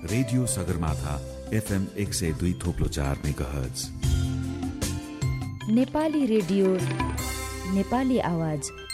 Radio Sagarmatha FM 102.4 megahertz. Nepali radio, Nepali आवाज।